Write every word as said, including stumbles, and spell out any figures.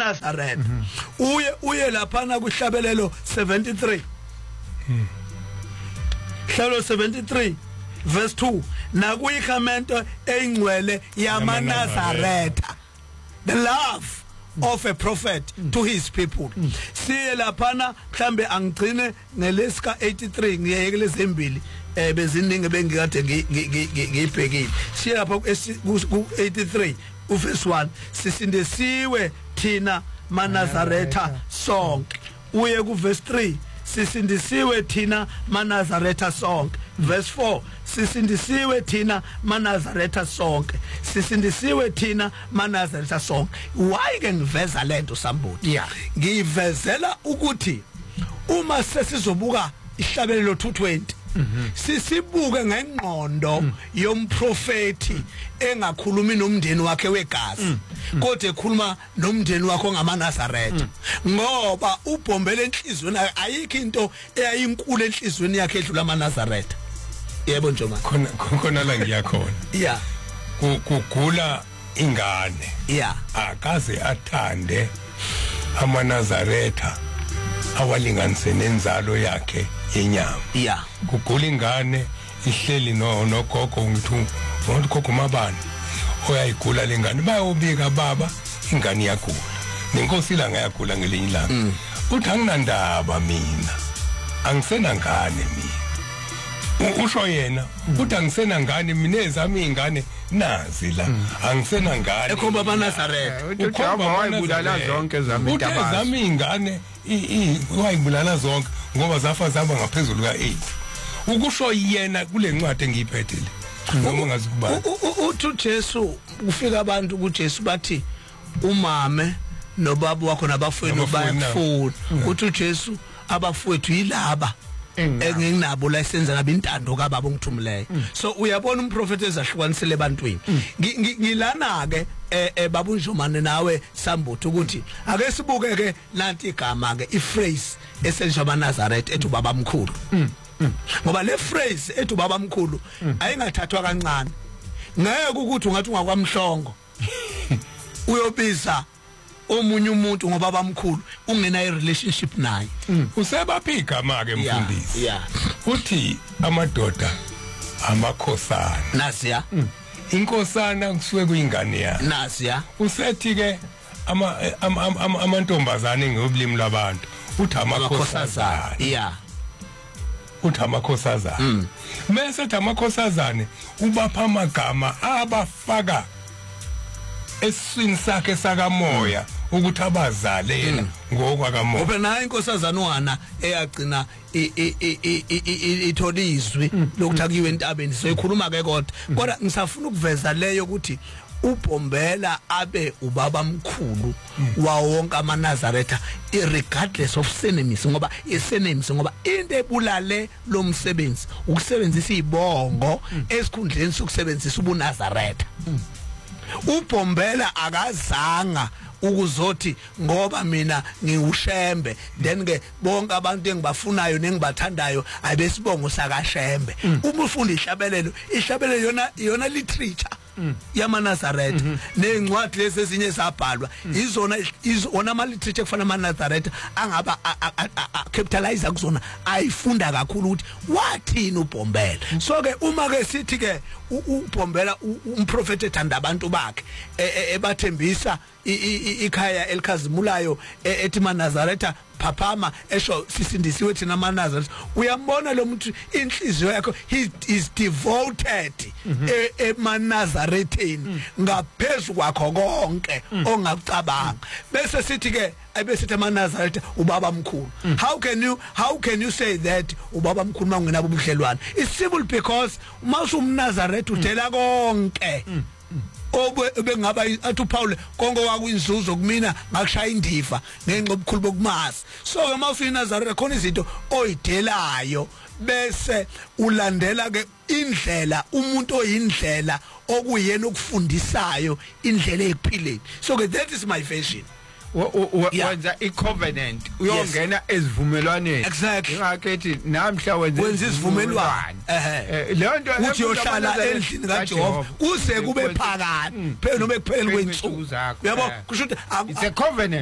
eNazareth uye uye laphana kuhlabelelo seventy-three hlelo seventy-three verse two nakuyikhamento eyingcwele yamaNazaretha the love of a prophet mm. to his people mm. siye laphana mhlambe angigcine ngelesika eighty-three ngiyeke lezimbili eh beziningi bengikade ngiyibhekile siye lapha ku eighty-three u verse one sisindisiwe thina maNazaretha sonke uye ku verse three sisindisiwe thina maNazaretha sonke verse four sisindisiwe thina maNazaretha sonke sisindisiwe thina maNazaretha sonke why ke ngiveza lento somebody yeah ngivezela ukuthi uma sesizobuka ihlabelelo two twenty sisibuke ngengqondo yomprofeti engakhulumi nomndeni wakhe wegazi kodwa ekhuluma nomndeni wakhe ngamaNazaretha ngoba ubhombele enhlizweni ayikho into eyayinkulu enhlizweni yakhe edlula amaNazaretha yebo njoma khona khona la ngiyakhona yeah kugula ingane yeah akaze athande amaNazaretha awalinganise nenzalo yakhe yenyama yeah kugula ingane ihleli no nogogo ngithu ngokukhokho mabani oyayigula lengane bayobika baba ingane yakugula nenkosi la ngayagula ngelinye ilanga uthi anginandaba mina angisena ngane mina usho yena uthi angisena ngane mina ezami ingane nazi la angisena ngane ekhomba amaNazaretha ukhomba wayibulala zonke ezami tabasi uthi ezami ingane i wayibulala zonke ngoba zafa zaba ngaphezulu ka eight ukusho yena kule ncwadi engiyiphethile noma ngazikubala uthi uJesu ufika abantu kuJesu bathi umame nobaba wakho nabafowenu bayakufuna uthi uJesu abafowethu yilaba enginabo la isenza ngabe intando kaBaba ongithumileyo so uyabona umprofeti ezahlukanisele ebantwini ngilana ke eh baba uNjomane nawe Sambuthi ukuthi ake sibuke ke nanti igama ke iphrase esenjwa amaNazaretha ethi ubaba mkhulu ngoba le phrase ethi ubaba mkhulu ayingathathwa kancane ngeke ukuthi ungathi ungakwamhlongo uyobiza omunye umuntu ngoba bamkhulu ungena i relationship naye usebaphika make mfundisi yeah uthi amadoda amakhosana nasiya inkosana kusuke kuyingane ya nasiya usethi ke ama amantombazane ngobulimi labantu uthi amakhosazana yeah uthi amakhosazana mase ethi amakhosazane ubapha amagama abafaka eswini sakhe sakamoya ukuthi abazalela ngokwakamoya ngoba nayo inkosazana uHana eyagcina itholizwi lokuthi akuyiwe entabeni soyikhuluma ke kodwa kodwa ngisafuna ukuveza leyo ukuthi ubhombela abe ubaba mkhulu wawonke amaNazaretha regardless of senemies ngoba isenemies ngoba into ebulale lo msebenzi ukusebenzisa izibongo esikhundleni sokusebenzisa ubuNazaretha ubhombela akazanga ukuzothi ngoba mina ngiushembe then ke bonke abantu engibafunayo nengibathandayo abesibongo sakaShembe uma ufunda ihlabelelo ihlabelelo yona yona literature yamaNazaretha nencwadi lezi ezinye zabhalwa izona izona ama literature kufana amaNazaretha angaba capitalize kuzona ayifunda kakhulu ukuthi wathini ubhombela so ke uma ke sithi ke ubhombela umprofeti ethanda abantu bakhe ebathembisa ikhaya elikhazimulayo ethi maNazaretha phaphama esho sisindisiwe thina amaNazaretha uyambona lo muntu inhliziyo yakho he is devoted eManazaretheni ngaphezulu kwakho konke ongakucabanga bese sithi ke ayebesithi amaNazaretha ubaba mkhulu how can you how can you say that ubaba mkhulu mangenabo ubudlelwane it's simple because uma usumNazaretha uthela konke obengaba athi uPaul konke kwakwinzuzo kumina ngakushaya indiva ngenxa obukhulu bokumasa so uma usiNazaretha khona izinto oyidelayo bese ulandela ke indlela umuntu oyindlela okuyena okufundisayo indlela eziphileni so ke that is my version wenza icovenant uyongena ezivumelwaneni exactly ngakhethi namhla wenza isivumelwano ehe le nto uthi yohlala endlini kaJehova kuze kube phakade phela noma ekupheleni kwensuku yabo kusho ukuthi it's a covenant